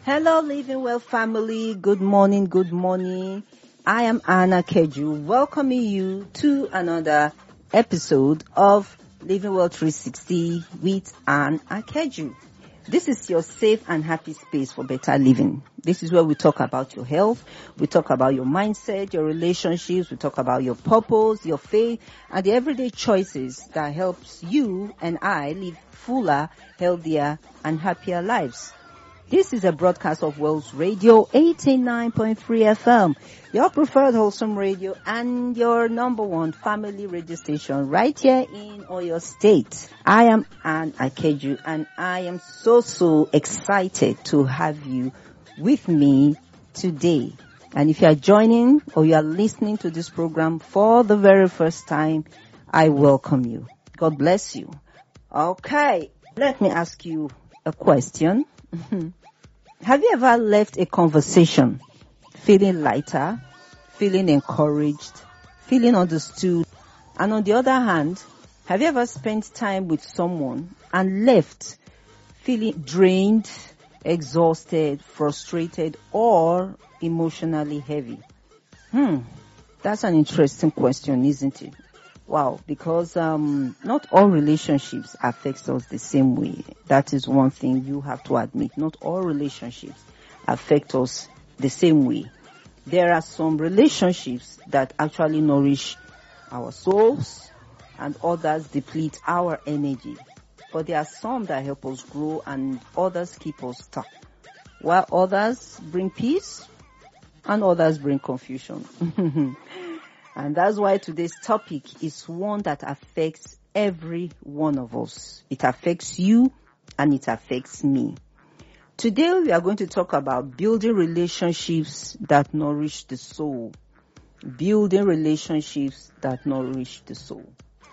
Hello, Living Well family. Good morning, good morning. I am Anna Keju, welcoming you to another episode of Living Well 360 with Anna Keju. This is your safe and happy space for better living. This is where we talk about your health, we talk about your mindset, your relationships, we talk about your purpose, your faith, and the everyday choices that helps you and I live fuller, healthier, and happier lives. This is a broadcast of Wells Radio 89.3 FM, your preferred wholesome radio and your number one family radio station right here in Oyo State. I am Ann Akeju and I am so excited to have you with me today. And if you are joining or you are listening to this program for the very first time, I welcome you. God bless you. Okay, let me ask you a question. Have you ever left a conversation feeling lighter, feeling encouraged, feeling understood? And on the other hand, have you ever spent time with someone and left feeling drained, exhausted, frustrated, or emotionally heavy? That's an interesting question, isn't it? Wow, because not all relationships affect us the same way. That is one thing you have to admit. Not all relationships affect us the same way. There are some relationships that actually nourish our souls and others deplete our energy. But there are some that help us grow and others keep us stuck. While others bring peace and others bring confusion. And that's why today's topic is one that affects every one of us. It affects you and it affects me. Today we are going to talk about building relationships that nourish the soul. Building relationships that nourish the soul.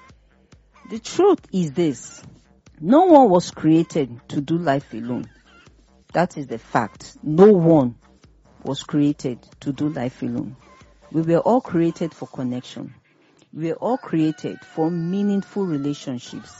The truth is this. No one was created to do life alone. That is the fact. No one was created to do life alone. We were all created for connection. We were all created for meaningful relationships.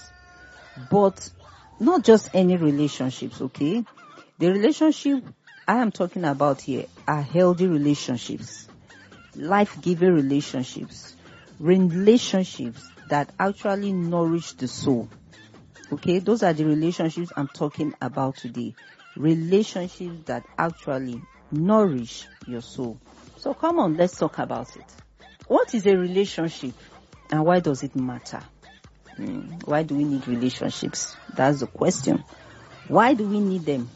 But not just any relationships, okay? The relationship I am talking about here are healthy relationships, life-giving relationships, relationships that actually nourish the soul. Okay, those are the relationships I'm talking about today. Relationships that actually nourish your soul. So come on, let's talk about it. What is a relationship and why does it matter? Why do we need relationships? That's the question. Why do we need them?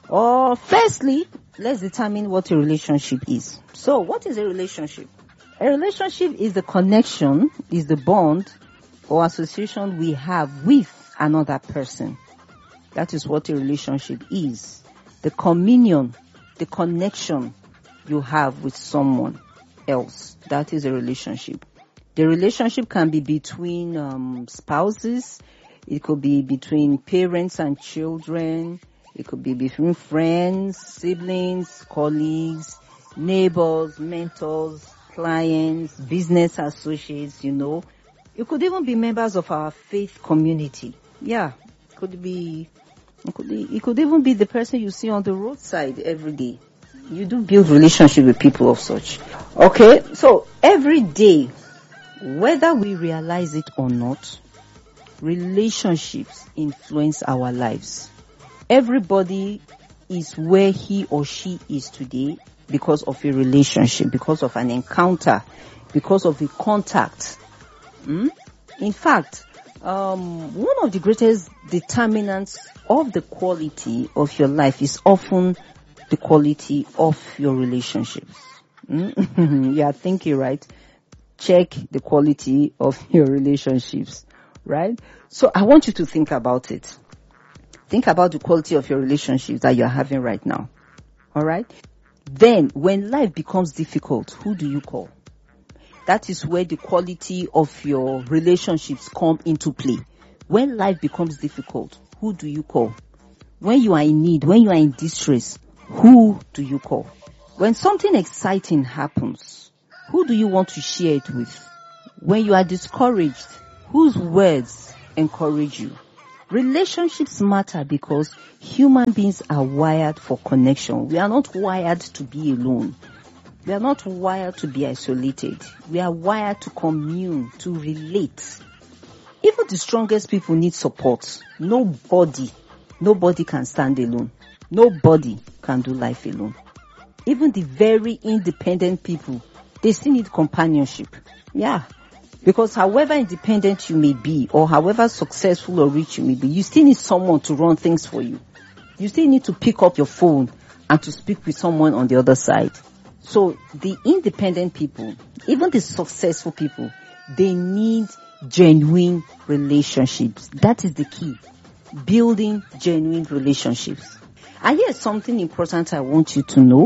Firstly, let's determine what a relationship is. So what is a relationship? A relationship is the connection, is the bond or association we have with another person. That is what a relationship is. The communion, the connection you have with someone else. That is a relationship. The relationship can be between spouses. It could be between parents and children. It could be between friends, siblings, colleagues, neighbors, mentors, clients, business associates, It could even be members of our faith community. Yeah, it could even be the person you see on the roadside every day. You do build relationship with people of such. Okay, so every day, whether we realize it or not, relationships influence our lives. Everybody is where he or she is today because of a relationship, because of an encounter, because of a contact. In fact, one of the greatest determinants of the quality of your life is often the quality of your relationships. You are thinking, right? Check the quality of your relationships, right? So I want you to think about it. Think about the quality of your relationships that you're having right now. All right? Then, when life becomes difficult, who do you call? That is where the quality of your relationships come into play. When life becomes difficult, who do you call? When you are in need, when you are in distress, who do you call? When something exciting happens, who do you want to share it with? When you are discouraged, whose words encourage you? Relationships matter because human beings are wired for connection. We are not wired to be alone. We are not wired to be isolated. We are wired to commune, to relate. Even the strongest people need support. Nobody can stand alone. Nobody can do life alone. Even the very independent people, they still need companionship. Yeah. Because however independent you may be, or however successful or rich you may be, you still need someone to run things for you. You still need to pick up your phone and to speak with someone on the other side. So the independent people, even the successful people, they need genuine relationships. That is the key. Building genuine relationships. And here's something important I want you to know.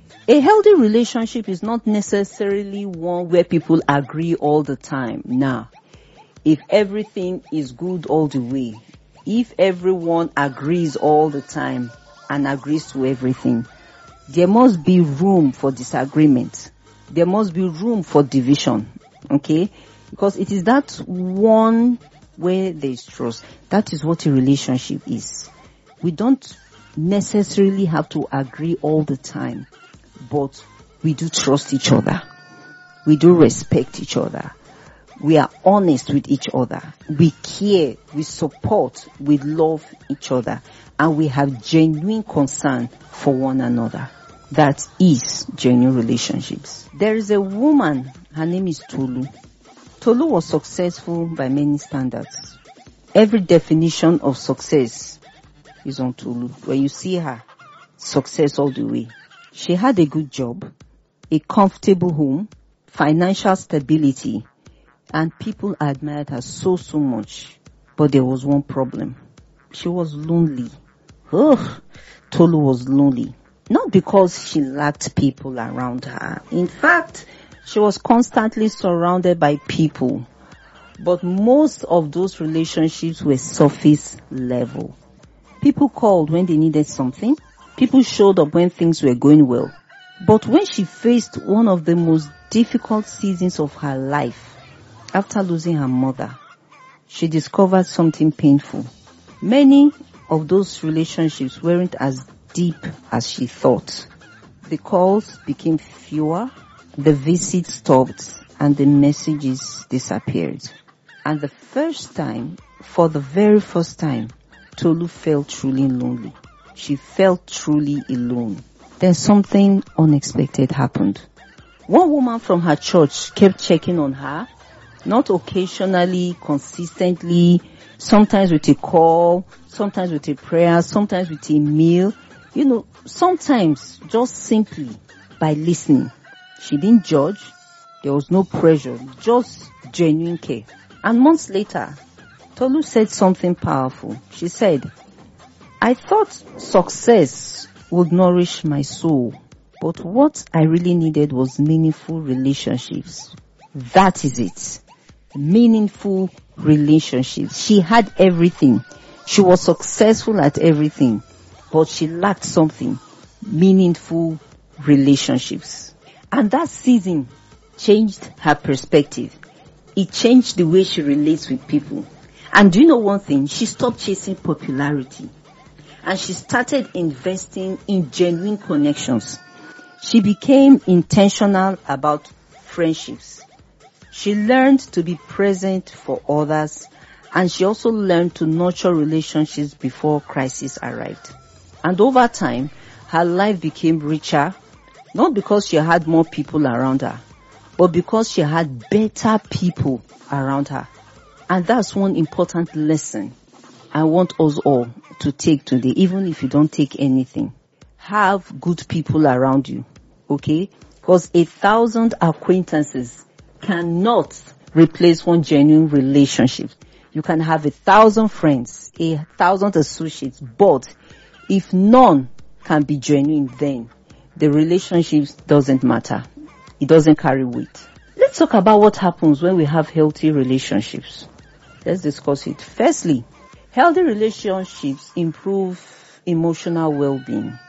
A healthy relationship is not necessarily one where people agree all the time. Now, if everything is good all the way, if everyone agrees all the time and agrees to everything, there must be room for disagreement. There must be room for division. Okay? Because it is that one where there is trust. That is what a relationship is. We don't necessarily have to agree all the time, but we do trust each other. We do respect each other. We are honest with each other. We care, we support, we love each other, and we have genuine concern for one another. That is genuine relationships. There is a woman, her name is Tolu. Tolu was successful by many standards. Every definition of success is on Tolu. When you see her, success all the way. She had a good job, a comfortable home, financial stability, and people admired her so much. But there was one problem. She was lonely. Tolu was lonely. Not because she lacked people around her. In fact, she was constantly surrounded by people. But most of those relationships were surface level. People called when they needed something. People showed up when things were going well. But when she faced one of the most difficult seasons of her life, after losing her mother, she discovered something painful. Many of those relationships weren't as deep as she thought. The calls became fewer, the visits stopped, and the messages disappeared. And for the very first time, Tolu felt truly lonely. She felt truly alone. Then something unexpected happened. One woman from her church kept checking on her, not occasionally, consistently, sometimes with a call, sometimes with a prayer, sometimes with a meal. Sometimes just simply by listening. She didn't judge. There was no pressure, just genuine care. And months later, Tolu said something powerful. She said, "I thought success would nourish my soul, but what I really needed was meaningful relationships." That is it. Meaningful relationships. She had everything. She was successful at everything, but she lacked something. Meaningful relationships. And that season changed her perspective. It changed the way she relates with people. And do you know one thing? She stopped chasing popularity. And she started investing in genuine connections. She became intentional about friendships. She learned to be present for others. And she also learned to nurture relationships before crisis arrived. And over time, her life became richer, not because she had more people around her, but because she had better people around her. And that's one important lesson I want us all to take today, even if you don't take anything. Have good people around you, okay? Because 1,000 acquaintances cannot replace one genuine relationship. You can have 1,000 friends, 1,000 associates, but if none can be genuine, then the relationships doesn't matter. It doesn't carry weight. Let's talk about what happens when we have healthy relationships. Let's discuss it. Firstly, healthy relationships improve emotional well-being.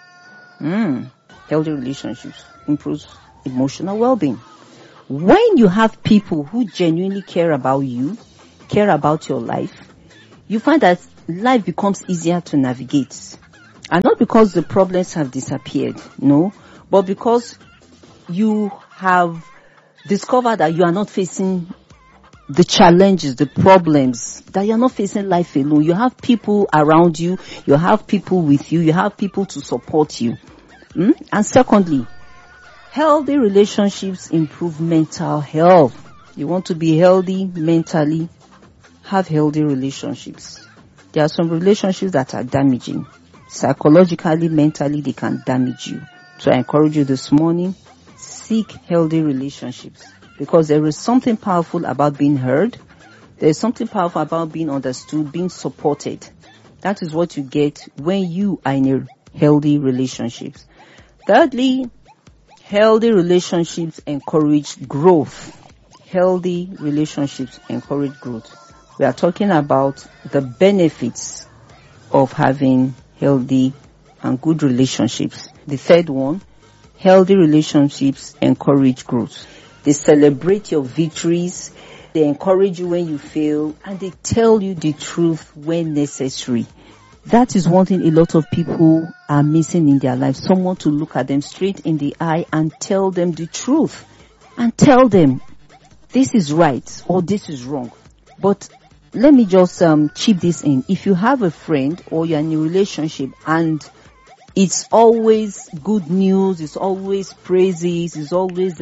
Healthy relationships improves emotional well-being. When you have people who genuinely care about you, care about your life, you find that life becomes easier to navigate. And not because the problems have disappeared, no, but because you have discovered that you are not facing the challenges, the problems, that you're not facing life alone. You have people around you, you have people with you, you have people to support you. And secondly, healthy relationships improve mental health. You want to be healthy mentally, have healthy relationships. There are some relationships that are damaging. Psychologically, mentally, they can damage you. So I encourage you this morning, seek healthy relationships. Because there is something powerful about being heard. There is something powerful about being understood, being supported. That is what you get when you are in a healthy relationships. Thirdly, healthy relationships encourage growth. Healthy relationships encourage growth. We are talking about the benefits of having healthy and good relationships. The third one, healthy relationships encourage growth. They celebrate your victories, they encourage you when you fail, and they tell you the truth when necessary. That is one thing a lot of people are missing in their life. Someone to look at them straight in the eye and tell them the truth. And tell them, this is right or this is wrong. But let me just chip this in. If you have a friend or you're in a relationship and it's always good news, it's always praises, it's always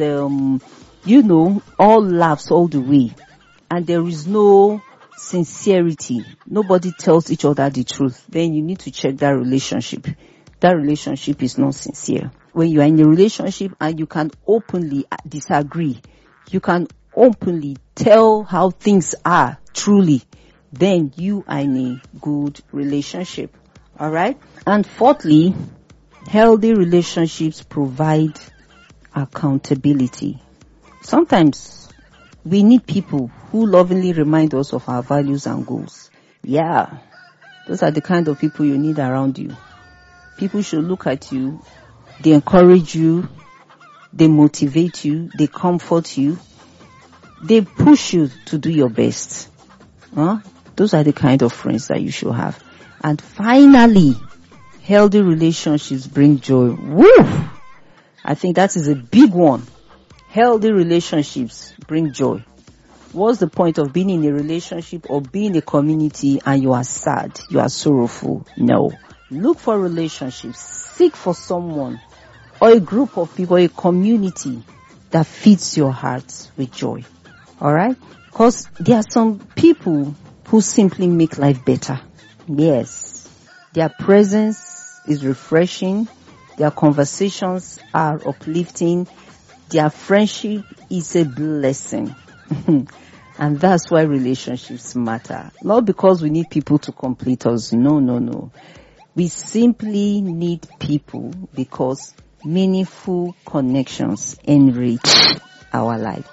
all laughs all the way, and there is no sincerity, nobody tells each other the truth, then you need to check that relationship. That relationship is not sincere. When you are in a relationship and you can openly disagree, you can openly tell how things are truly, then you are in a good relationship. Alright? And fourthly, healthy relationships provide accountability. Sometimes we need people who lovingly remind us of our values and goals. Yeah, those are the kind of people you need around you. People should look at you, they encourage you, they motivate you, they comfort you, they push you to do your best. Those are the kind of friends that you should have. And finally, healthy relationships bring joy. Woo! I think that is a big one. Healthy relationships bring joy. What's the point of being in a relationship or being in a community and you are sad, you are sorrowful? No. Look for relationships. Seek for someone or a group of people, a community that feeds your heart with joy. Alright? Because there are some people who simply make life better. Yes. Their presence is refreshing. Their conversations are uplifting. Their friendship is a blessing. And that's why relationships matter. Not because we need people to complete us. No. We simply need people because meaningful connections enrich our life.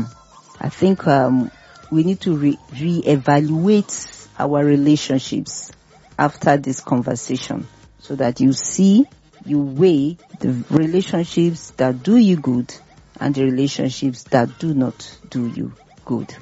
I think we need to re-evaluate our relationships after this conversation so that you weigh the relationships that do you good and the relationships that do not do you good.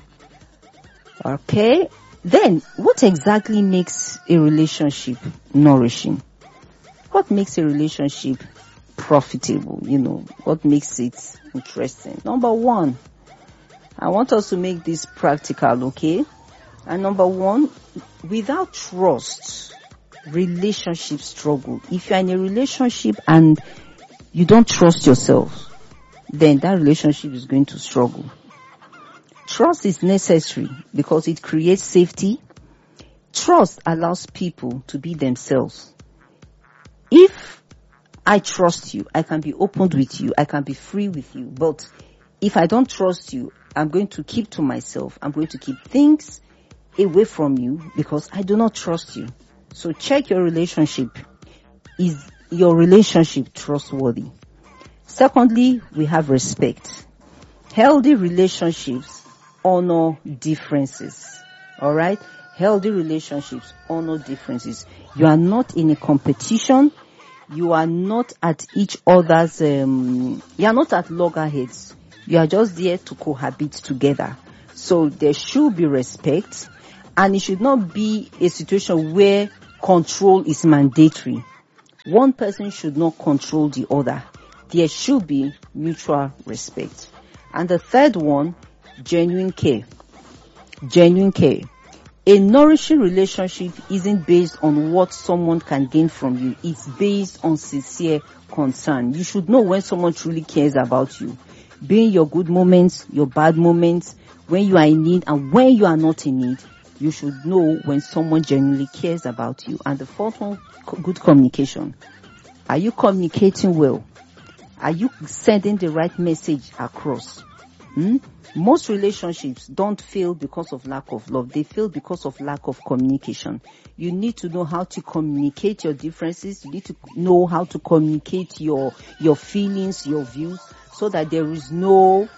Okay, then what exactly makes a relationship nourishing? What makes a relationship profitable? What makes it interesting? Number one, I want us to make this practical, okay? And number one, without trust, relationships struggle. If you're in a relationship and you don't trust yourself, then that relationship is going to struggle. Trust is necessary because it creates safety. Trust allows people to be themselves. If I trust you, I can be open with you, I can be free with you. But if I don't trust you, I'm going to keep to myself. I'm going to keep things away from you because I do not trust you. So check your relationship. Is your relationship trustworthy? Secondly, we have respect. Healthy relationships honor differences. Alright? Healthy relationships honor differences. You are not in a competition. You are not at each other's, you are not at loggerheads. You are just there to cohabit together. So there should be respect. And it should not be a situation where control is mandatory. One person should not control the other. There should be mutual respect. And the third one, genuine care. Genuine care. A nourishing relationship isn't based on what someone can gain from you. It's based on sincere concern. You should know when someone truly cares about you. Being your good moments, your bad moments, when you are in need and when you are not in need, you should know when someone genuinely cares about you. And the fourth one, good communication. Are you communicating well? Are you sending the right message across? Most relationships don't fail because of lack of love. They fail because of lack of communication. You need to know how to communicate your differences. You need to know how to communicate your feelings, your views, so that there is no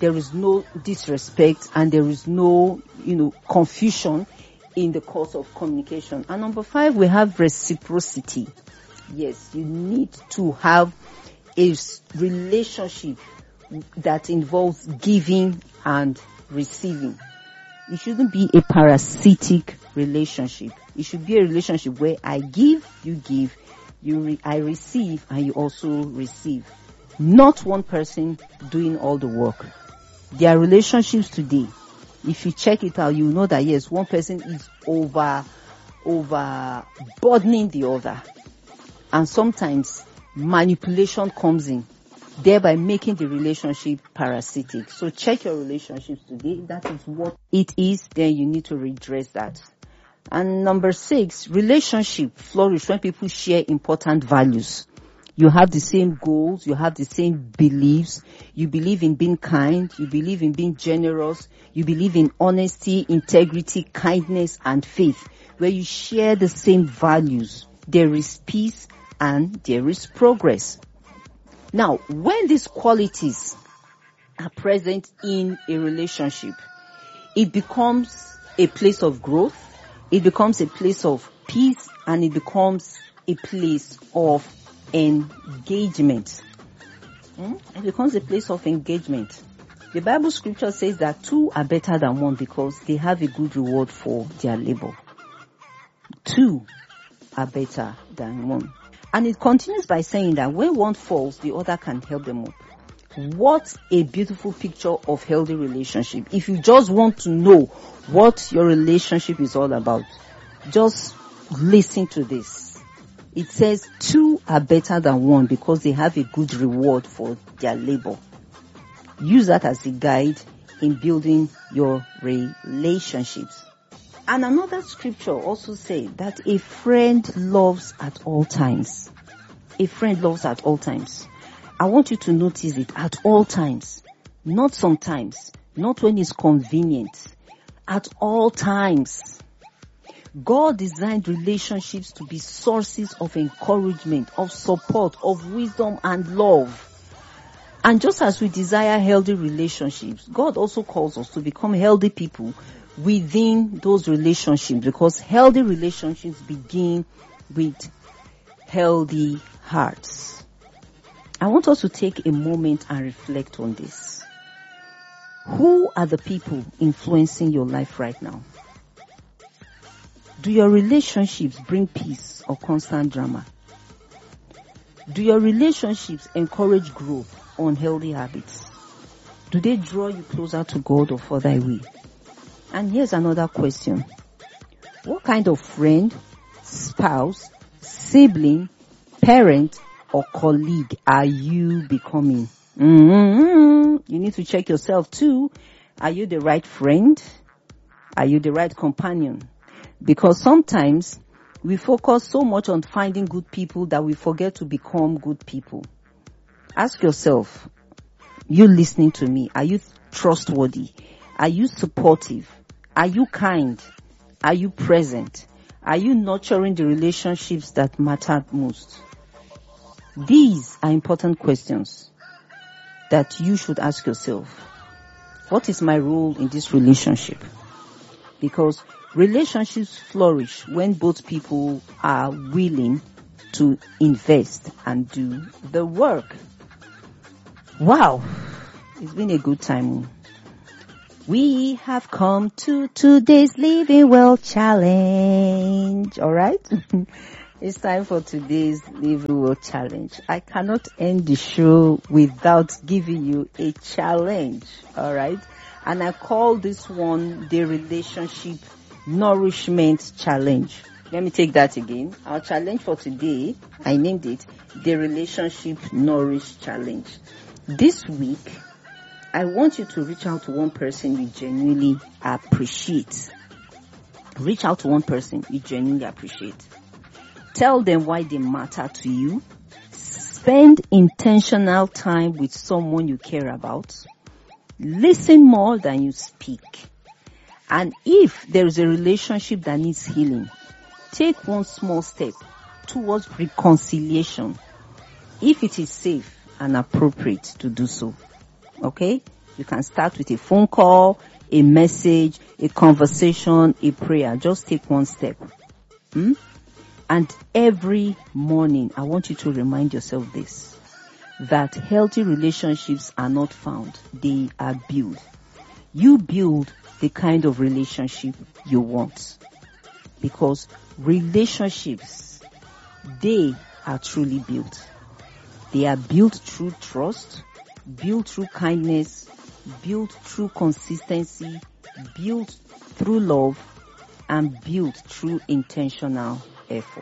disrespect and there is no, confusion in the course of communication. And number 5, we have reciprocity. Yes, you need to have a relationship that involves giving and receiving. It shouldn't be a parasitic relationship. It should be a relationship where I give, you give, I receive, and you also receive. Not one person doing all the work. There are relationships today. If you check it out, you know that yes, one person is over burdening the other. And sometimes manipulation comes in, thereby making the relationship parasitic. So check your relationships today. That is what it is. Then you need to redress that. And number 6, relationship flourish when people share important values. You have the same goals. You have the same beliefs. You believe in being kind. You believe in being generous. You believe in honesty, integrity, kindness, and faith. Where you share the same values, there is peace and there is progress. Now, when these qualities are present in a relationship, it becomes a place of growth, it becomes a place of peace, and it becomes a place of engagement. It becomes a place of engagement. The Bible scripture says that 2 are better than 1 because they have a good reward for their labor. 2 are better than 1. And it continues by saying that when one falls, the other can help them up. What a beautiful picture of healthy relationship. If you just want to know what your relationship is all about, just listen to this. It says 2 are better than 1 because they have a good reward for their labor. Use that as a guide in building your relationships. And another scripture also says that a friend loves at all times. A friend loves at all times. I want you to notice it at all times. Not sometimes. Not when it's convenient. At all times. God designed relationships to be sources of encouragement, of support, of wisdom and love. And just as we desire healthy relationships, God also calls us to become healthy people within those relationships, because healthy relationships begin with healthy hearts. I want us to take a moment and reflect on this. Who are the people influencing your life right now? Do your relationships bring peace or constant drama? Do your relationships encourage growth or unhealthy habits? Do they draw you closer to God or further away? And here's another question. What kind of friend, spouse, sibling, parent, or colleague are you becoming? You need to check yourself too. Are you the right friend? Are you the right companion? Because sometimes we focus so much on finding good people that we forget to become good people. Ask yourself, you listening to me, are you trustworthy? Are you supportive? Are you kind? Are you present? Are you nurturing the relationships that matter most? These are important questions that you should ask yourself. What is my role in this relationship? Because relationships flourish when both people are willing to invest and do the work. Wow, it's been a good time. We have come to today's Living Well Challenge. All right? It's time for today's Living Well Challenge. I cannot end the show without giving you a challenge. All right? And I call this one the Relationship Nourishment Challenge. Let me take that again. Our challenge for today, I named it the Relationship Nourish Challenge. This week, I want you to reach out to one person you genuinely appreciate. Reach out to one person you genuinely appreciate. Tell them why they matter to you. Spend intentional time with someone you care about. Listen more than you speak. And if there is a relationship that needs healing, take one small step towards reconciliation if it is safe and appropriate to do so. Okay? You can start with a phone call, a message, a conversation, a prayer. Just take one step. And every morning, I want you to remind yourself this, that healthy relationships are not found. They are built. You build the kind of relationship you want. Because relationships, they are truly built. They are built through trust, built through kindness, built through consistency, built through love, and built through intentional effort.